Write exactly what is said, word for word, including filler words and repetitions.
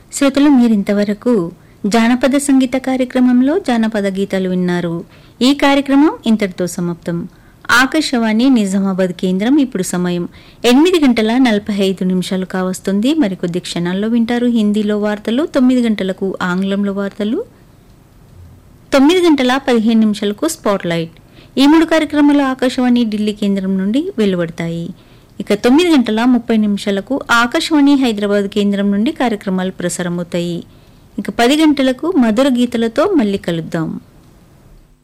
శ్రోతలు మీరింతవరకు జానపద సంగీత కార్యక్రమంలో జానపద గీతాలు విన్నారు. ఈ కార్యక్రమం ఇంతటితో సమాప్తం. ఆకాశవాణి నిజామాబాద్ కేంద్రం. ఇప్పుడు సమయం ఎనిమిది గంటల నలభై ఐదు నిమిషాలు కావస్తుంది. మరికొద్ది క్షణాల్లో వింటారు హిందీలో వార్తలు. తొమ్మిది గంటలకు ఆంగ్లంలో వార్తలు, తొమ్మిది గంటల పదిహేను నిమిషాలకు స్పాట్ లైట్. ఈ మూడు కార్యక్రమాలు ఆకాశవాణి ఢిల్లీ కేంద్రం నుండి వెలువడతాయి. ఇక తొమ్మిది గంటల ముప్పై నిమిషాలకు ఆకాశవాణి హైదరాబాద్ కేంద్రం నుండి కార్యక్రమాలు ప్రసారమవుతాయి. ఇక పది గంటలకు మధుర గీతలతో మళ్ళీ కలుద్దాం.